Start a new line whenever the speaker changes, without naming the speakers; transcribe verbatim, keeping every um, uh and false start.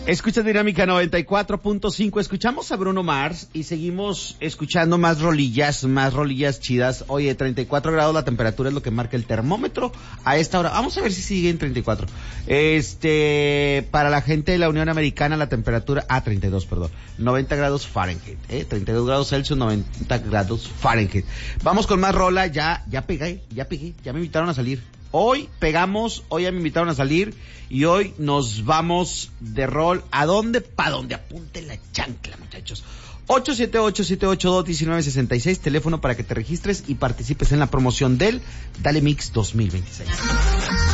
Escucha Dinámica noventa y cuatro punto cinco. Escuchamos a Bruno Mars y seguimos escuchando más rolillas, más rolillas chidas. Oye, treinta y cuatro grados la temperatura es lo que marca el termómetro a esta hora. Vamos a ver si sigue en treinta y cuatro. Este, para la gente de la Unión Americana la temperatura, ah, treinta y dos, perdón. noventa grados Fahrenheit, eh, treinta y dos grados Celsius, noventa grados Fahrenheit. Vamos con más rola, ya, ya pegué, ya pegué, ya me invitaron a salir. Hoy pegamos, hoy ya me invitaron a salir y hoy nos vamos de rol. ¿A dónde? Pa' donde apunte la chancla, muchachos. ocho siete ocho, siete ocho dos, uno nueve seis seis, teléfono para que te registres y participes en la promoción del Dale Mix dos mil veintiséis.